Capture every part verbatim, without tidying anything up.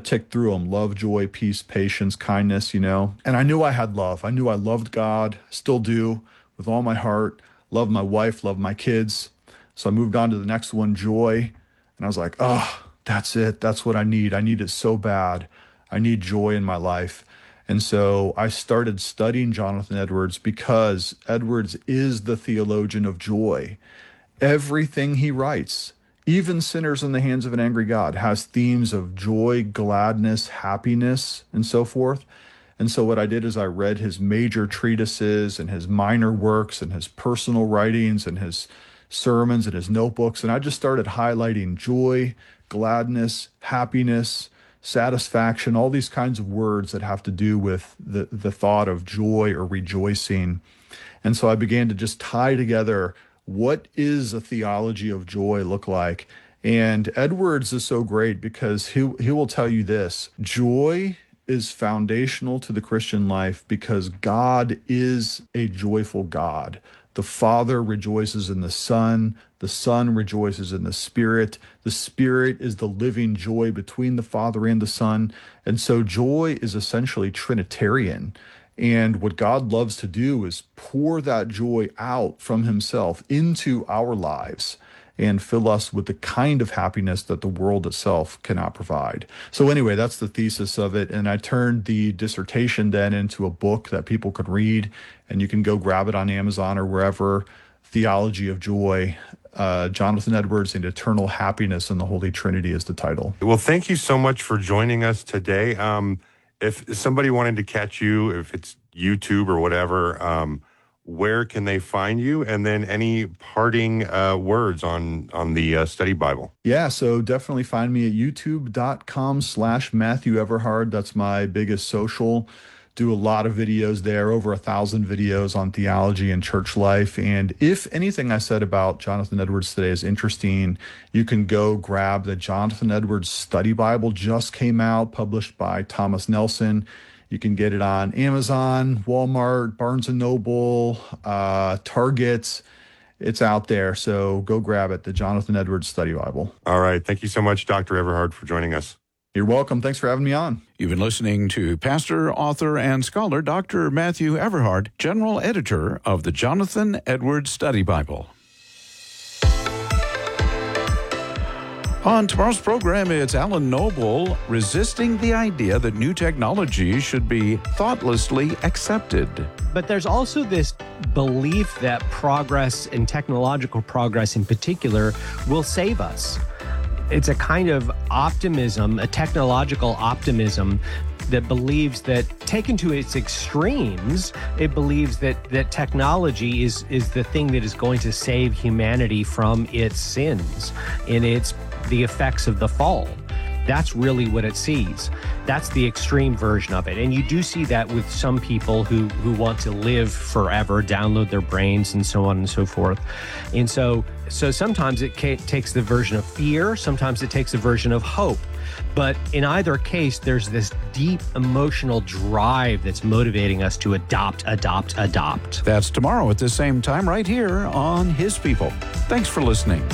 tick through them: love, joy, peace, patience, kindness, you know. And I knew I had love. I knew I loved God, still do, with all my heart. Love my wife, love my kids. So I moved on to the next one, joy. And I was like, oh, that's it. That's what I need. I need it so bad. I need joy in my life. And so I started studying Jonathan Edwards because Edwards is the theologian of joy. Everything he writes, even Sinners in the Hands of an Angry God, has themes of joy, gladness, happiness, and so forth. And so what I did is I read his major treatises and his minor works and his personal writings and his sermons and his notebooks, and I just started highlighting joy, gladness, happiness, satisfaction, all these kinds of words that have to do with the, the thought of joy or rejoicing. And so I began to just tie together, what is a theology of joy look like? And Edwards is so great because he, he will tell you this: joy is foundational to the Christian life because God is a joyful God. The Father rejoices in the Son. The Son rejoices in the Spirit. The Spirit is the living joy between the Father and the Son. And so joy is essentially Trinitarian. And what God loves to do is pour that joy out from himself into our lives and fill us with the kind of happiness that the world itself cannot provide. So anyway, that's the thesis of it. And I turned the dissertation then into a book that people could read, and you can go grab it on Amazon or wherever. Theology of Joy, uh, Jonathan Edwards and Eternal Happiness in the Holy Trinity is the title. Well, thank you so much for joining us today. Um, if somebody wanted to catch you, if it's YouTube or whatever, um, where can they find you? And then any parting uh, words on, on the uh, study Bible? Yeah, so definitely find me at youtube.com slash Matthew Everhard. That's my biggest social. Do a lot of videos there, over a thousand videos on theology and church life. And if anything I said about Jonathan Edwards today is interesting, you can go grab the Jonathan Edwards Study Bible. Just came out, published by Thomas Nelson. You can get it on Amazon, Walmart, Barnes and Noble, uh, Target. It's out there, so go grab it, the Jonathan Edwards Study Bible. All right. Thank you so much, Doctor Everhard, for joining us. You're welcome. Thanks for having me on. You've been listening to pastor, author, and scholar Doctor Matthew Everhard, general editor of the Jonathan Edwards Study Bible. On tomorrow's program, it's Alan Noble resisting the idea that new technology should be thoughtlessly accepted. But there's also this belief that progress and technological progress in particular will save us. It's a kind of optimism, a technological optimism that believes that, taken to its extremes, it believes that that technology is is the thing that is going to save humanity from its sins and its the effects of the fall. That's really what it sees. That's the extreme version of it. And you do see that with some people who, who want to live forever, download their brains and so on and so forth. And so, so sometimes it ca- takes the version of fear, sometimes it takes a version of hope. But in either case, there's this deep emotional drive that's motivating us to adopt, adopt, adopt. That's tomorrow at the same time right here on His People. Thanks for listening.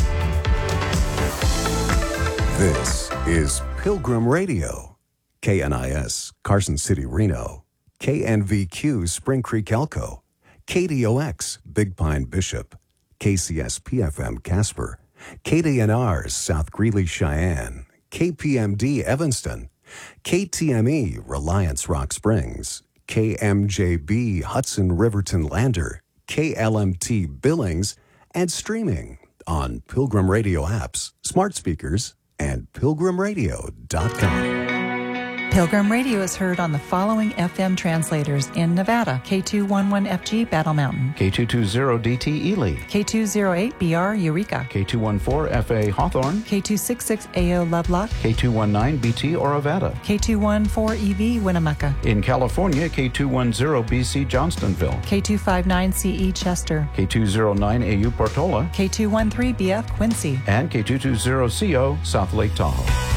This is Pilgrim Radio, K N I S, Carson City, Reno, K N V Q, Spring Creek, Elko, K D O X, Big Pine, Bishop, K C S P F M, Casper, K D N R, South Greeley, Cheyenne, K P M D, Evanston, K T M E, Reliance, Rock Springs, K M J B, Hudson, Riverton, Lander, K L M T, Billings, and streaming on Pilgrim Radio apps, smart speakers, and pilgrim radio dot com. Pilgrim Radio is heard on the following F M translators in Nevada: K two eleven F G Battle Mountain, K two twenty D T Ely, K two oh eight B R Eureka, K two fourteen F A Hawthorne, K two sixty-six A O Lovelock, K two nineteen B T Orovada, K two fourteen E V Winnemucca, in California, K two ten B C Johnstonville, K two fifty-nine C E Chester, K two oh nine A U Portola, K two thirteen B F Quincy, and K two twenty C O South Lake Tahoe.